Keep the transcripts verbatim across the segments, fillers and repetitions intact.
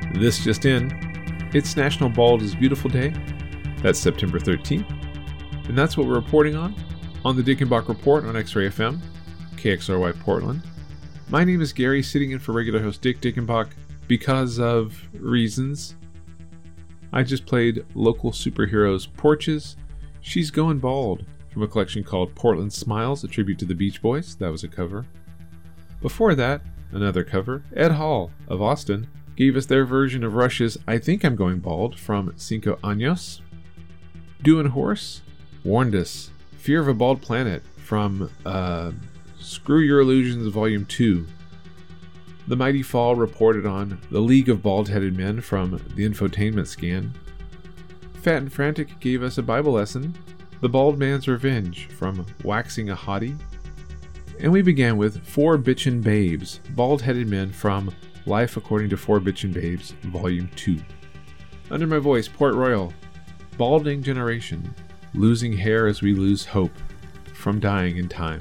This just in, it's National Bald is Beautiful Day. That's September thirteenth. And that's what we're reporting on, on the Dickenbach Report on X-Ray F M, K X R Y Portland. My name is Gary, sitting in for regular host Dick Dickenbach because of reasons. I just played local superheroes Porches, She's Going Bald, from a collection called Portland Smiles, a tribute to the Beach Boys. That was a cover. Before that, another cover, Ed Hall of Austin gave us their version of Rush's I Think I'm Going Bald from Cinco Años. Doin' Horse warned us Fear of a Bald Planet from uh, Screw Your Illusions Volume two. The Mighty Fall reported on The League of Bald-Headed Men from the Infotainment Scan. Fat and Frantic gave us a Bible lesson, The Bald Man's Revenge from Waxing a Hottie. And we began with Four Bitchin' Babes, Bald-Headed Men from Life According to Four Bitchin' Babes, Volume two. Under My Voice, Port Royal, Balding Generation, Losing Hair as We Lose Hope, from Dying in Time.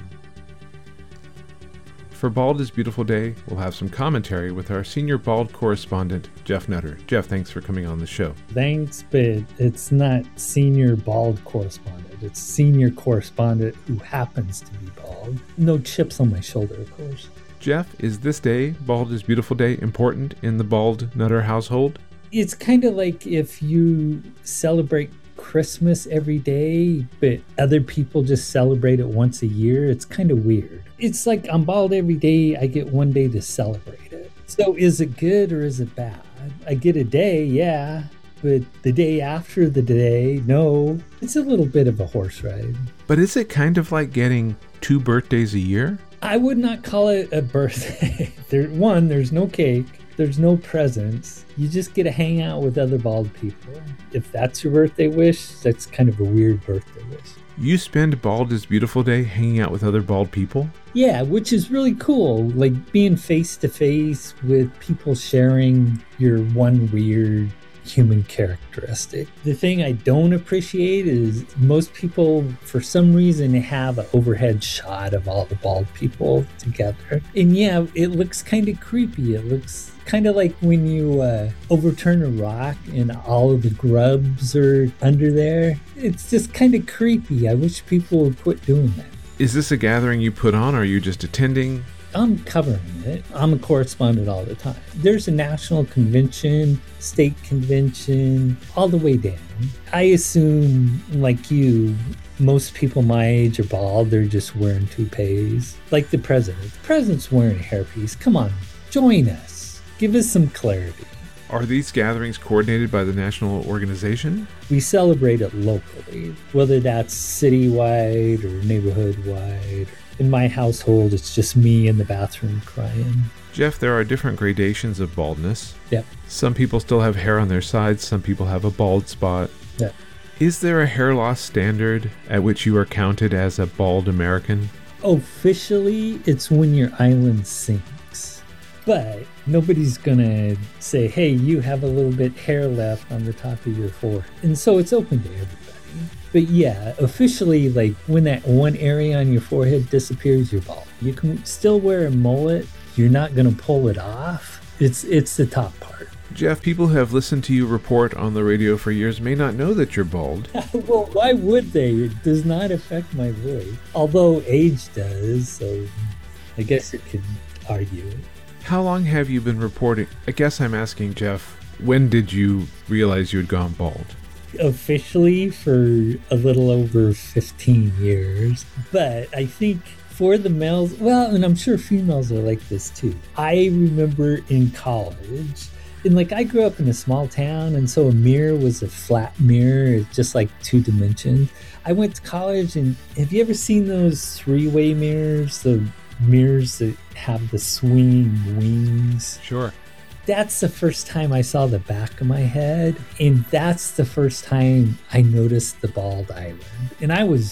For Bald is Beautiful Day, we'll have some commentary with our senior bald correspondent, Jeff Nutter. Jeff, thanks for coming on the show. Thanks, but it's not senior bald correspondent. It's senior correspondent who happens to be bald. No chips on my shoulder, of course. Jeff, is this day, Bald is Beautiful Day, important in the Bald Nutter household? It's kind of like if you celebrate Christmas every day, but other people just celebrate it once a year. It's kind of weird. It's like I'm bald every day. I get one day to celebrate it. So is it good or is it bad? I get a day, yeah, but the day after the day, no. It's a little bit of a horse ride. But is it kind of like getting two birthdays a year? I would not call it a birthday. there, one, there's no cake. There's no presents. You just get to hang out with other bald people. If that's your birthday wish, that's kind of a weird birthday wish. You spend Bald is Beautiful Day hanging out with other bald people? Yeah, which is really cool. Like being face to face with people sharing your one weird human characteristic. The thing I don't appreciate is most people, for some reason, have an overhead shot of all the bald people together. And yeah, it looks kind of creepy. It looks kind of like when you uh, overturn a rock and all of the grubs are under there. It's just kind of creepy. I wish people would quit doing that. Is this a gathering you put on, or are you just attending? I'm covering it. I'm a correspondent all the time. There's a national convention, state convention, all the way down. I assume, like you, most people my age are bald. They're just wearing toupees. Like the president. The president's wearing a hairpiece. Come on, join us. Give us some clarity. Are these gatherings coordinated by the national organization? We celebrate it locally, whether that's citywide or neighborhood-wide. In my household, it's just me in the bathroom crying. Jeff, there are different gradations of baldness. Yep. Some people still have hair on their sides. Some people have a bald spot. Yep. Is there a hair loss standard at which you are counted as a bald American? Officially, it's when your island sinks. But nobody's going to say, hey, you have a little bit hair left on the top of your forehead. And so it's open to everybody. But yeah, officially, like when that one area on your forehead disappears, you're bald. You can still wear a mullet. You're not going to pull it off. It's it's the top part. Jeff, people who have listened to you report on the radio for years may not know that you're bald. Well, why would they? It does not affect my voice. Although age does, so I guess you could argue it. How long have you been reporting? I guess I'm asking Jeff, when did you realize you had gone bald? Officially for a little over fifteen years, but I think for the males, well, and I'm sure females are like this too. I remember in college, and like I grew up in a small town, and so a mirror was a flat mirror, it's just like two dimensions. I went to college, and have you ever seen those three-way mirrors, the mirrors that have the swinging wings? Sure. That's the first time I saw the back of my head, and that's the first time I noticed the bald island. And I was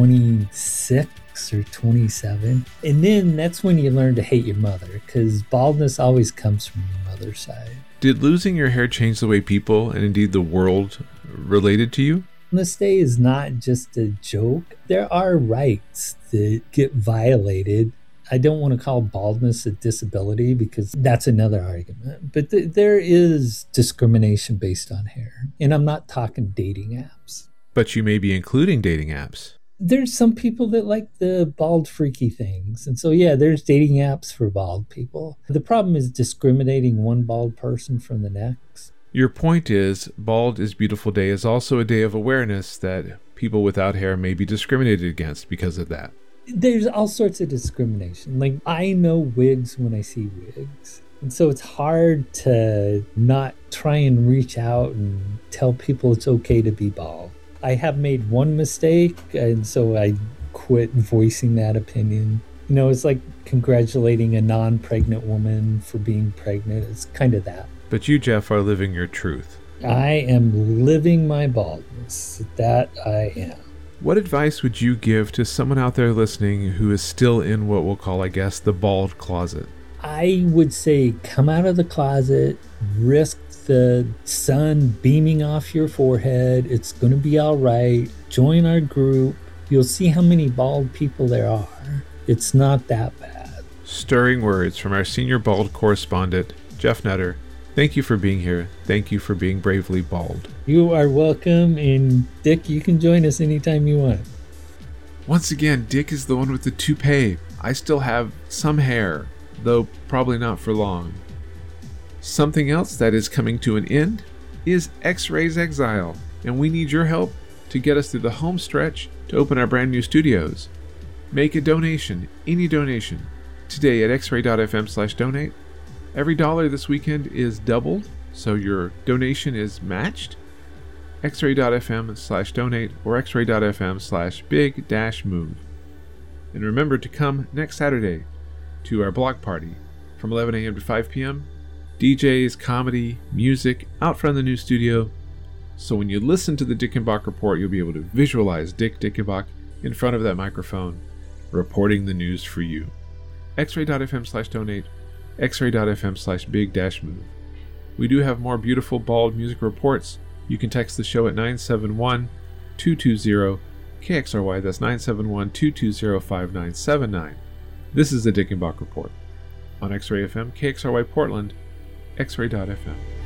twenty-six or twenty-seven. And then that's when you learn to hate your mother, because baldness always comes from your mother's side. Did losing your hair change the way people, and indeed the world, related to you? This day is not just a joke. There are rights that get violated I don't want to call baldness a disability because that's another argument. But th- there is discrimination based on hair. And I'm not talking dating apps. But you may be including dating apps. There's some people that like the bald freaky things. And so, yeah, there's dating apps for bald people. The problem is discriminating one bald person from the next. Your point is, Bald is Beautiful Day is also a day of awareness that people without hair may be discriminated against because of that. There's all sorts of discrimination. Like, I know wigs when I see wigs. And so it's hard to not try and reach out and tell people it's okay to be bald. I have made one mistake, and so I quit voicing that opinion. You know, it's like congratulating a non-pregnant woman for being pregnant. It's kind of that. But you, Jeff, are living your truth. I am living my baldness. That I am. What advice would you give to someone out there listening who is still in what we'll call, I guess, the bald closet? I would say come out of the closet, risk the sun beaming off your forehead. It's going to be all right. Join our group. You'll see how many bald people there are. It's not that bad. Stirring words from our senior bald correspondent, Jeff Nutter. Thank you for being here. Thank you for being bravely bald. You are welcome, and Dick, you can join us anytime you want. Once again, Dick is the one with the toupee. I still have some hair, though probably not for long. Something else that is coming to an end is X-Ray's Exile, and we need your help to get us through the home stretch to open our brand new studios. Make a donation, any donation, today at xray.fm slash donate. Every dollar this weekend is doubled, so your donation is matched. xray.fm slash donate or xray.fm slash big dash move. And remember to come next Saturday to our block party from eleven a.m. to five p.m. D Js, comedy, music, out front of the new studio. So when you listen to the Dickenbach Report, you'll be able to visualize Dick Dickenbach in front of that microphone, reporting the news for you. xray.fm slash donate, xray.fm slash big dash move. We do have more beautiful bald music reports. You can text the show at nine seven one, two two zero, K X R Y. That's nine seven one, two two zero, five nine seven nine. This is the Dickenbach Report on X-Ray F M, K X R Y Portland, x ray dot f m.